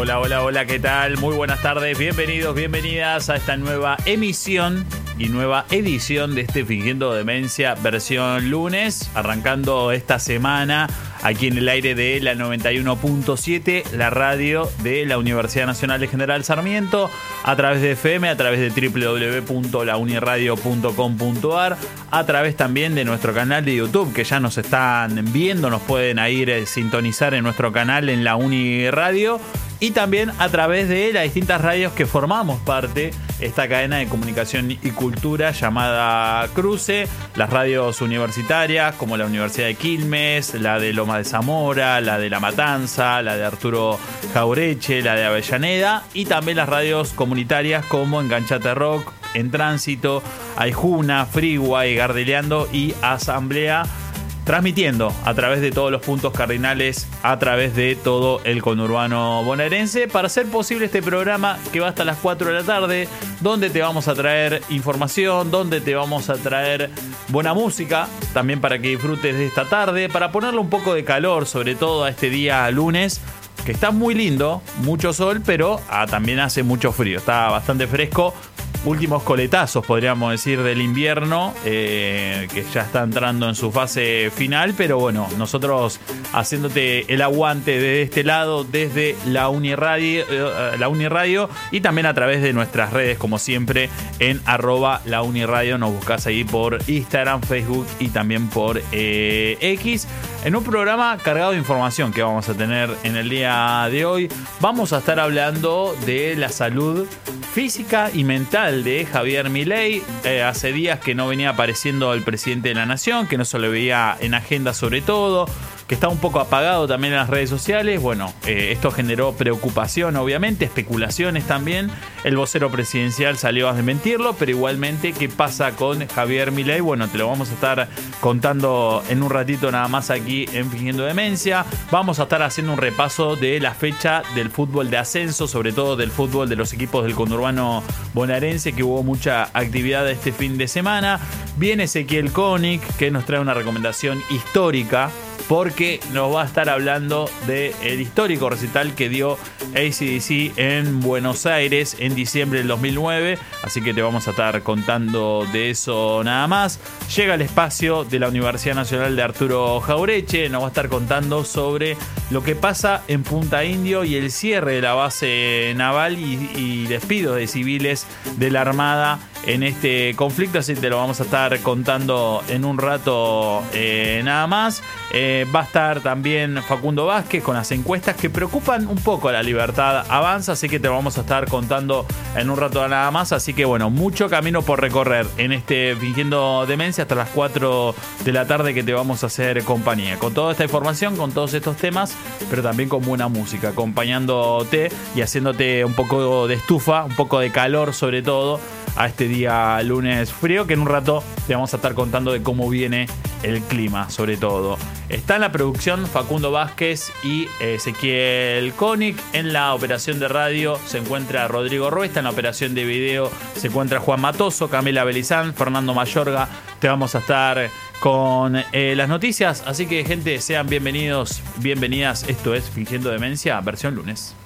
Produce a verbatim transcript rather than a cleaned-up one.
Hola, hola, hola, ¿qué tal? Muy buenas tardes, bienvenidos, bienvenidas a esta nueva emisión y nueva edición de este Fingiendo Demencia versión lunes, arrancando esta semana aquí en el aire de la noventa y uno punto siete, la radio de la Universidad Nacional de General Sarmiento, a través de F M, a través de doble u doble u doble u punto la uniradio punto com punto a r, a través también de nuestro canal de YouTube, que ya nos están viendo, nos pueden ir a sintonizar en nuestro canal en la Uniradio, y también a través de las distintas radios que formamos parte esta cadena de comunicación y cultura llamada Cruce, las radios universitarias como la Universidad de Quilmes, la de Loma de Zamora, la de La Matanza, la de Arturo Jaureche, la de Avellaneda, y también las radios comunitarias como Enganchate Rock, En Tránsito, Aijuna, Freeway, Gardeleando y Asamblea, transmitiendo a través de todos los puntos cardinales, a través de todo el conurbano bonaerense, para hacer posible este programa que va hasta las cuatro de la tarde, donde te vamos a traer información, donde te vamos a traer buena música, también para que disfrutes de esta tarde, para ponerle un poco de calor, sobre todo a este día lunes, que está muy lindo, mucho sol, pero ah, también hace mucho frío, está bastante fresco. Últimos coletazos, podríamos decir, del invierno, eh, que ya está entrando en su fase final, pero bueno, nosotros haciéndote el aguante de este lado, desde la Uniradio, eh, la Uniradio, y también a través de nuestras redes, como siempre, en arroba la Uniradio, nos buscás ahí por Instagram, Facebook y también por eh, X, en un programa cargado de información que vamos a tener en el día de hoy. Vamos a estar hablando de la salud física y mental de Javier Milei. Eh, hace días que no venía apareciendo el presidente de la nación, que no se le veía en agenda sobre todo, que está un poco apagado también en las redes sociales. Bueno, eh, esto generó preocupación, obviamente, especulaciones también. El vocero presidencial salió a desmentirlo, pero igualmente, ¿qué pasa con Javier Milei? Bueno, te lo vamos a estar contando en un ratito nada más aquí en Fingiendo Demencia. Vamos a estar haciendo un repaso de la fecha del fútbol de ascenso, sobre todo del fútbol de los equipos del conurbano bonaerense, que hubo mucha actividad este fin de semana. Viene Ezequiel Koenig, que nos trae una recomendación histórica, porque nos va a estar hablando del histórico recital que dio A C D C en Buenos Aires en diciembre del dos mil nueve. Así que te vamos a estar contando de eso nada más. Llega el espacio de la Universidad Nacional de Arturo Jaureche. Nos va a estar contando sobre lo que pasa en Punta Indio y el cierre de la base naval y, y despidos de civiles de la Armada en este conflicto. Así te lo vamos a estar contando en un rato eh, nada más. Eh, va a estar también Facundo Vázquez con las encuestas que preocupan un poco a La Libertad Avanza, así que te lo vamos a estar contando en un rato nada más. Así que bueno, mucho camino por recorrer en este Fingiendo Demencia hasta las cuatro de la tarde, que te vamos a hacer compañía con toda esta información, con todos estos temas, pero también con buena música, acompañándote y haciéndote un poco de estufa, un poco de calor sobre todo, a este día lunes frío, que en un rato te vamos a estar contando de cómo viene el clima, sobre todo. Está en la producción Facundo Vázquez y Ezequiel Koenig. En la operación de radio se encuentra Rodrigo Ruesta. En la operación de video se encuentra Juan Matoso, Camila Belizán, Fernando Mayorga. Te vamos a estar con eh, las noticias. Así que, gente, sean bienvenidos, bienvenidas. Esto es Fingiendo Demencia, versión lunes.